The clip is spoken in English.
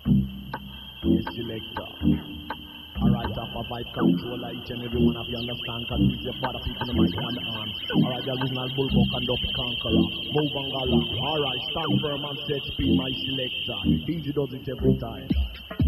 Yes, selector. Alright, up a vibe controller, each and every one of you understand, cause it's your father people in the mic and the arm. Alright, the original Bullbuck and Duffy Conqueror. Move and gala. Alright, stand firm and set speed, my selector. Easy does it every time.